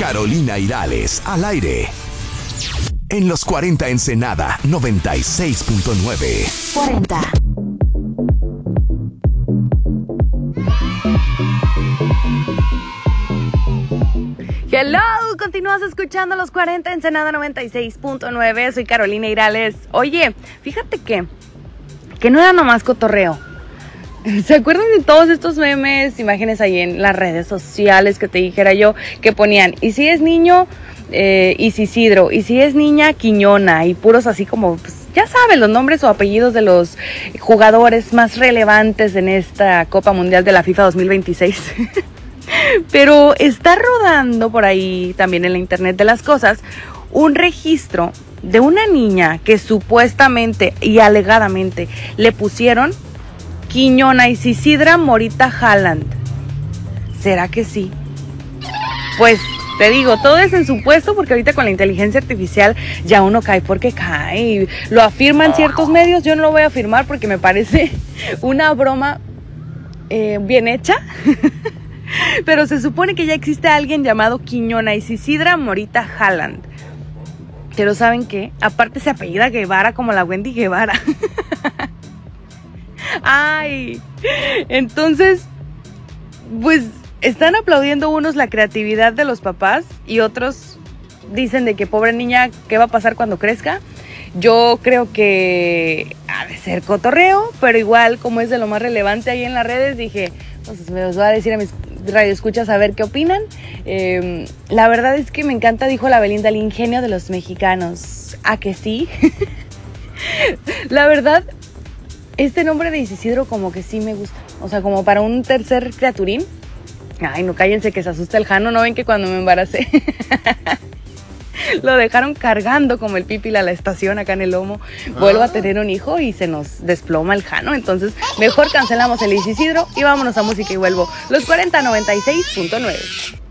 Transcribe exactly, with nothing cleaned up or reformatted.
Carolina Irales, al aire. En los cuarenta Ensenada, noventa y seis punto nueve. cuarenta. Hello, continúas escuchando los cuarenta Ensenada noventa y seis punto nueve. Soy Carolina Irales. Oye, fíjate que que no era nomás cotorreo. ¿Se acuerdan de todos estos memes, imágenes ahí en las redes sociales que te dijera yo que ponían? Y si es niño, eh, Isidro, y si es niña, Quiñona, y puros así como, pues, ya saben, los nombres o apellidos de los jugadores más relevantes en esta Copa Mundial de la FIFA dos mil veintiséis. Pero está rodando por ahí también en la internet de las cosas un registro de una niña que supuestamente y alegadamente le pusieron Quiñona Isidra Morita Haaland. ¿Será que sí? Pues te digo, todo es en supuesto porque ahorita con la inteligencia artificial ya uno cae porque cae. Lo afirman ciertos medios, yo no lo voy a afirmar porque me parece una broma eh, bien hecha. Pero se supone que ya existe alguien llamado Quiñona Isidra Morita Haaland. Pero ¿saben qué? Aparte se apellida Guevara como la Wendy Guevara. Ay, entonces, pues están aplaudiendo unos la creatividad de los papás y otros dicen de que pobre niña, ¿qué va a pasar cuando crezca? Yo creo que ha de ser cotorreo, pero igual como es de lo más relevante ahí en las redes, dije, pues me los voy a decir a mis radioescuchas a ver qué opinan. Eh, la verdad es que me encanta, dijo la Belinda, el ingenio de los mexicanos. ¿A que sí? La verdad, este nombre de Isidro como que sí me gusta. O sea, como para un tercer criaturín. Ay, no, cállense que se asusta el Jano. ¿No ven que cuando me embaracé lo dejaron cargando como el pipil a la estación acá en el lomo? Vuelvo a tener un hijo y se nos desploma el Jano. Entonces, mejor cancelamos el Isidro y vámonos a música y vuelvo. Los cuarenta noventa y seis punto nueve.